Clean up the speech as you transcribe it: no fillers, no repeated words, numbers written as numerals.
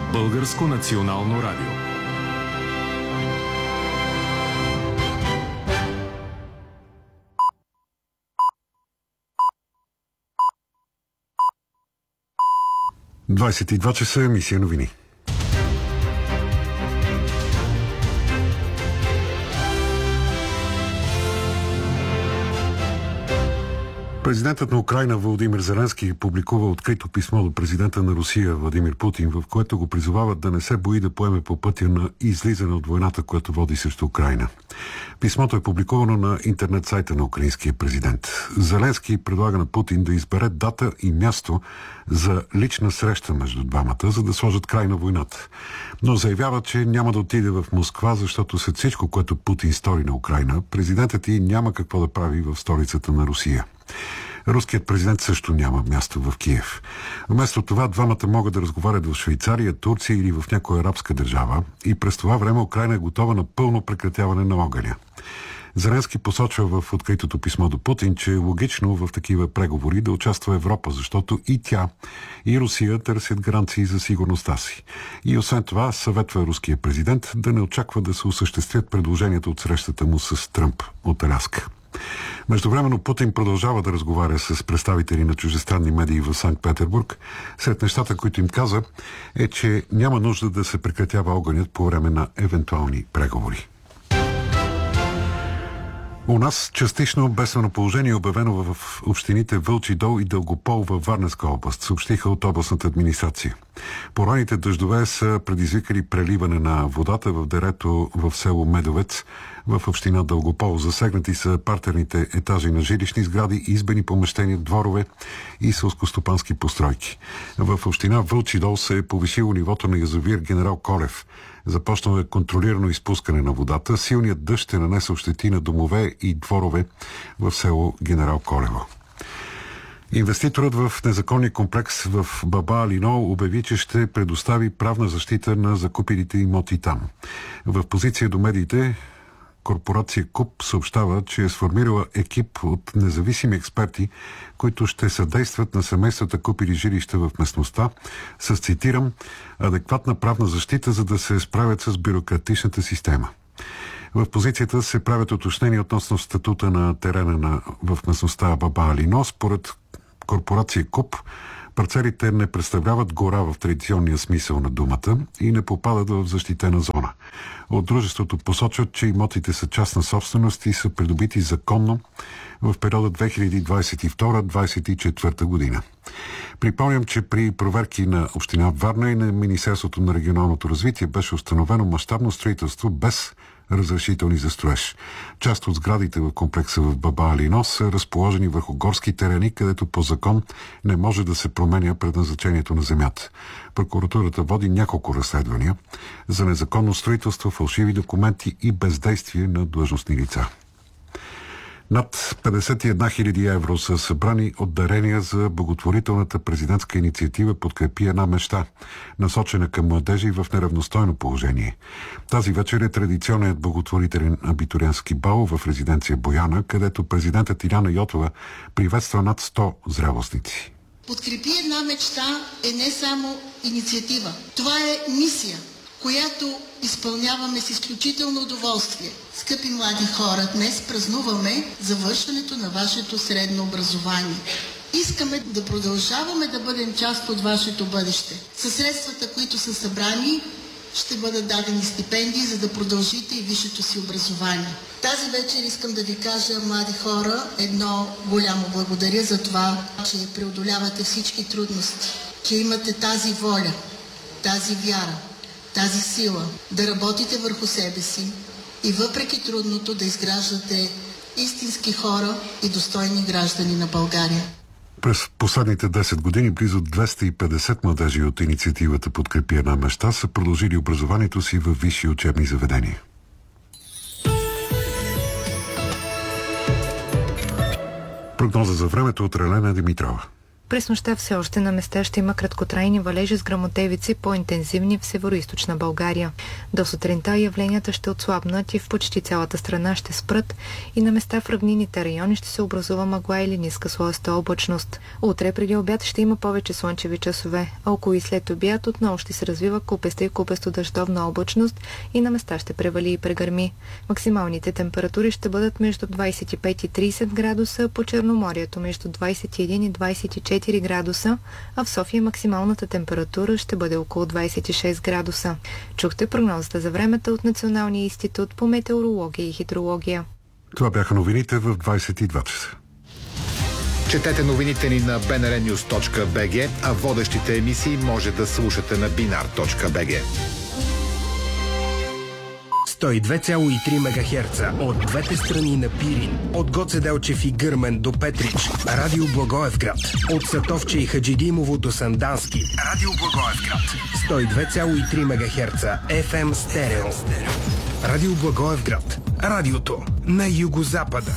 Българско национално радио. ...22 часа, емисия новини. Президентът на Украйна Володимир Зеленски публикува открито писмо до президента на Русия Владимир Путин, в което го призовават да не се бои да поеме по пътя на излизане от войната, която води срещу Украйна. Писмото е публикувано на интернет сайта на украинския президент. Зеленски предлага на Путин да избере дата и място за лична среща между двамата, за да сложат край на войната. Но заявява, че няма да отиде в Москва, защото след всичко, което Путин стори на Украйна, президентът й няма какво да прави в столицата на Русия. Руският президент също няма място в Киев. Вместо това двамата могат да разговарят в Швейцария, Турция или в някоя арабска държава и през това време Украйна е готова на пълно прекратяване на огъня. Зеленски посочва в откритото писмо до Путин, че е логично в такива преговори да участва Европа, защото и тя, и Русия търсят гаранции за сигурността си. И освен това съветва руския президент да не очаква да се осъществят предложенията от срещата му с Тръмп от Аляска. Междувременно Путин продължава да разговаря с представители на чуждестранни медии в Санкт-Петербург. Сред нещата, които им каза, е, че няма нужда да се прекратява огънят по време на евентуални преговори. У нас частично бедствено положение е обявено в общините Вълчи дол и Дългопол във Варненска област, съобщиха от областната администрация. Поройните дъждове са предизвикали преливане на водата в дерето в село Медовец в община Дългопол. Засегнати са партерните етажи на жилищни сгради, избени помещения, дворове и селскостопански постройки. В община Вълчи дол се е повишило нивото на язовир Генерал Колев. Започнало е контролирано изпускане на водата. Силният дъжд е нанесъл щети на домове и дворове в село Генерал Колево. Инвеститорът в незаконния комплекс в Баба Алино обяви, че ще предостави правна защита на закупилите имоти там. В позиция до медиите корпорация КУП съобщава, че е сформирала екип от независими експерти, които ще съдействат на семействата купили жилища в местността с, цитирам, адекватна правна защита, за да се справят с бюрократичната система. В позицията се правят уточнения относно статута на терена в местността Баба Алино. Според корпорация КУП, парцелите не представляват гора в традиционния смисъл на думата и не попадат в защитена зона. От дружеството посочват, че имотите са частна собственост и са придобити законно в периода 2022-2024 година. Припомням, че при проверки на община Варна и на Министерството на регионалното развитие беше установено мащабно строителство без разрешителни за строеж. Част от сградите в комплекса в Баба Алино са разположени върху горски терени, където по закон не може да се променя предназначението на земята. Прокуратурата води няколко разследвания за незаконно строителство, фалшиви документи и бездействие на длъжностни лица. Над 51 000 евро са събрани от дарения за благотворителната президентска инициатива "Подкрепи една мечта", насочена към младежи в неравностойно положение. Тази вечер е традиционният благотворителен абитуриентски бал в резиденция Бояна, където президентът Иляна Йотова приветства над 100 зрелостници. "Подкрепи една мечта" е не само инициатива. Това е мисия, която изпълняваме с изключително удоволствие. Скъпи млади хора, днес празнуваме завършването на вашето средно образование. Искаме да продължаваме да бъдем част от вашето бъдеще. Със средствата, които са събрани, ще бъдат дадени стипендии, за да продължите и висшето си образование. Тази вечер искам да ви кажа, млади хора, едно голямо благодаря за това, че преодолявате всички трудности, че имате тази воля, тази вяра, тази сила да работите върху себе си и въпреки трудното да изграждате истински хора и достойни граждани на България. През последните 10 години близо 250 младежи от инициативата "Подкрепи една мечта" са продължили образованието си във висши учебни заведения. Прогноза за времето от Елена Димитрова. През нощта все още на места ще има краткотрайни валежи с гръмотевици, по-интензивни в североизточна България. До сутринта явленията ще отслабнат и в почти цялата страна ще спрат и на места в равнинните райони ще се образува мъгла или ниска слоеста облачност. Утре преди обяд ще има повече слънчеви часове, а около и след обяд отново ще се развива купеста и купесто-дъждовна облачност и на места ще превали и прегърми. Максималните температури ще бъдат между 25 и 30 градуса, по Черноморието между 21 и 24 градуса, а в София максималната температура ще бъде около 26 градуса. Чухте прогнозата за времето от Националния институт по метеорология и хидрология. Това бяха новините в 22 часа. Четете новините ни на bnrnews.bg, а водещите емисии може да слушате на binar.bg. 102,3 МГц от двете страни на Пирин, от Гоце Делчев и Гърмен до Петрич, Радио Благоевград, от Сатовче и Хаджидимово до Сандански, Радио Благоевград, 102,3 МГц FM стерео. Радио Благоевград, радиото на югозапада.